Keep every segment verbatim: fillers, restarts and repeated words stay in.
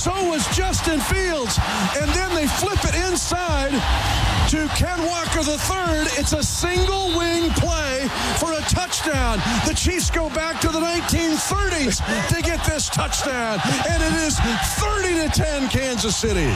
So was Justin Fields. And then they flip it inside to Ken Walker the third. It's a single wing play for a touchdown. The Chiefs go back to the nineteen thirties to get this touchdown. And it is thirty to ten Kansas City.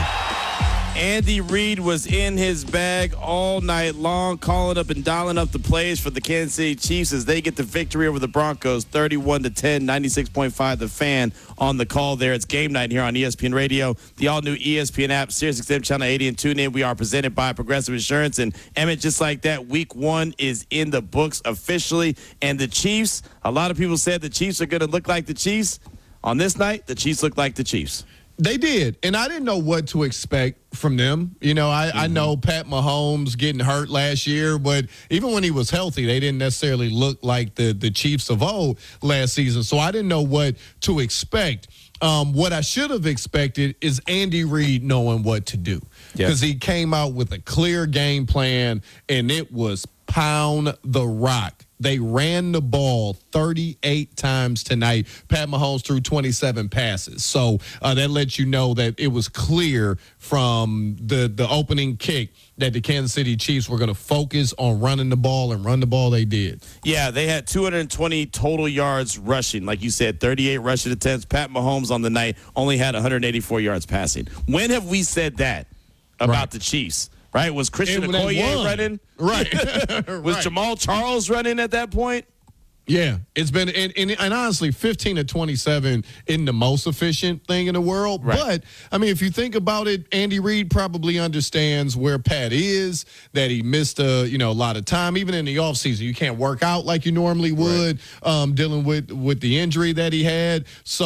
Andy Reid was in his bag all night long, calling up and dialing up the plays for the Kansas City Chiefs as they get the victory over the Broncos, thirty-one to ten, ninety-six point five The Fan on the call there. It's game night here on E S P N Radio, the all-new E S P N app, Sirius X M Channel eighty, and tune in. We are presented by Progressive Insurance. And, Emmett, just like that, week one is in the books officially. And the Chiefs, a lot of people said the Chiefs are going to look like the Chiefs. On this night, the Chiefs look like the Chiefs. They did, and I didn't know what to expect from them. You know, I, mm-hmm. I know Pat Mahomes getting hurt last year, but even when he was healthy, they didn't necessarily look like the, the Chiefs of old last season. So I didn't know what to expect. Um, what I should have expected is Andy Reid knowing what to do because yes. he came out with a clear game plan, and it was pound the rock. They ran the ball thirty-eight times tonight. Pat Mahomes threw twenty-seven passes. So uh, that lets you know that it was clear from the, the opening kick that the Kansas City Chiefs were going to focus on running the ball, and run the ball they did. Yeah, they had two hundred twenty total yards rushing. Like you said, thirty-eight rushing attempts. Pat Mahomes on the night only had one hundred eighty-four yards passing. When have we said that about right. the Chiefs? Right? Was Christian and Okoye running? Right. Was right. Jamal Charles running at that point? Yeah, it's been, and, and, and honestly, fifteen to twenty-seven isn't the most efficient thing in the world. Right. But, I mean, if you think about it, Andy Reid probably understands where Pat is, that he missed a, you know, a lot of time. Even in the offseason, you can't work out like you normally would, right. um, dealing with, with the injury that he had.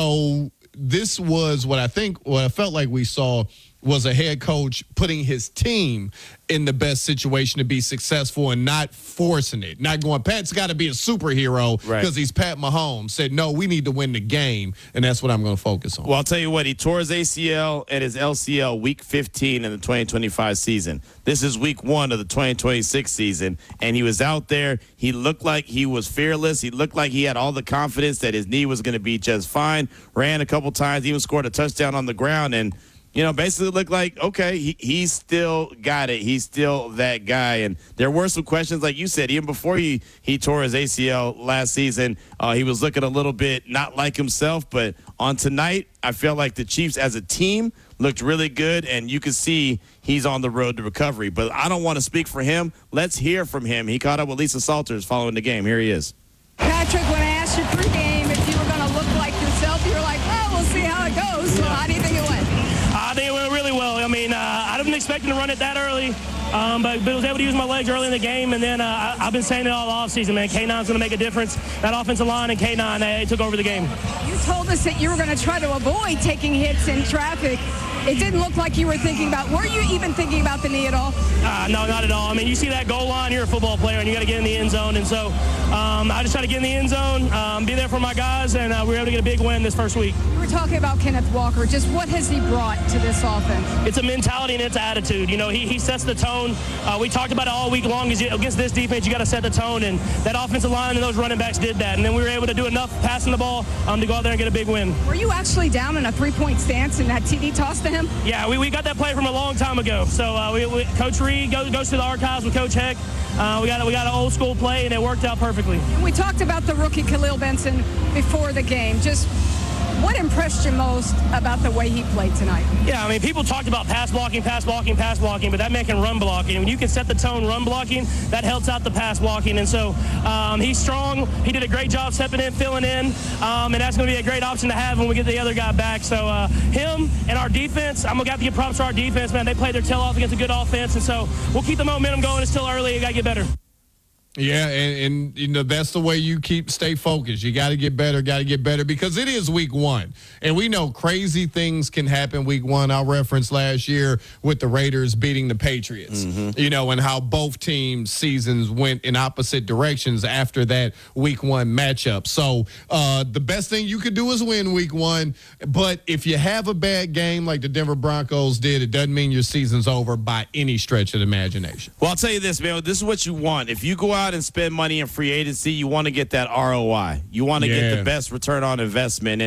So this was what I think, what I felt like we saw was a head coach putting his team in the best situation to be successful and not forcing it. Not going, Pat's got to be a superhero because right. he's Pat Mahomes. Said, no, we need to win the game, and that's what I'm going to focus on. Well, I'll tell you what, he tore his A C L and his L C L week fifteen in the twenty twenty-five season. This is week one of the twenty twenty-six season, and he was out there. He looked like he was fearless. He looked like he had all the confidence that his knee was going to be just fine. Ran a couple times, even scored a touchdown on the ground, and you know, basically looked like, okay, he, he's still got it. He's still that guy. And there were some questions, like you said, even before he, he tore his A C L last season, uh, he was looking a little bit not like himself. But on tonight, I feel like the Chiefs as a team looked really good, and you can see he's on the road to recovery. But I don't want to speak for him. Let's hear from him. He caught up with Lisa Salters following the game. Here he is. Patrick, when I asked you pregame if you were going to look like yourself, you were like, well, we'll see how it goes. So how do you think it went? I think it went really well. I mean, uh, I didn't expect him to run it that early, um, but, but I was able to use my legs early in the game. And then uh, I, I've been saying it all offseason, man. K nine's going to make a difference. That offensive line and K nine, they, they took over the game. You told us that you were going to try to avoid taking hits in traffic. It didn't look like you were thinking about, were you even thinking about the knee at all? Uh, no, not at all. I mean, you see that goal line, you're a football player, and you got to get in the end zone. And so um, I just try to get in the end zone, um, be there for my guys, and uh, we were able to get a big win this first week. You were talking about Kenneth Walker. Just what has he brought to this offense? It's a mentality and it's attitude. You know, he, he sets the tone. Uh, we talked about it all week long. Is you, against this defense, you got to set the tone, and that offensive line and those running backs did that. And then we were able to do enough passing the ball um, to go out there and get a big win. Were you actually down in a three-point stance in that T D toss to him? Yeah, we, we got that play from a long time ago. So uh, we, we, Coach Reid goes, goes to the archives with Coach Heck. Uh, we got we got an old school play, and it worked out perfectly. And we talked about the rookie Khalil Benson before the game. Just what impressed you most about the way he played tonight? Yeah, I mean, people talked about pass blocking, pass blocking, pass blocking, but that man can run blocking. When you can set the tone run blocking, that helps out the pass blocking. And so um, he's strong. He did a great job stepping in, filling in, um, and that's going to be a great option to have when we get the other guy back. So uh, him and our defense, I'm going to have to give props to our defense, man. They played their tail off against a good offense, and so we'll keep the momentum going. It's still early. You got to get better. Yeah, and, and, you know, that's the way you keep stay focused. You got to get better, got to get better, because it is week one. And we know crazy things can happen week one. I'll reference last year with the Raiders beating the Patriots, mm-hmm. you know, and how both teams' seasons went in opposite directions after that week one matchup. So uh, the best thing you could do is win week one. But if you have a bad game like the Denver Broncos did, it doesn't mean your season's over by any stretch of the imagination. Well, I'll tell you this, man. This is what you want. If you go out and spend money in free agency, you want to get that R O I. You want to yeah. get the best return on investment. And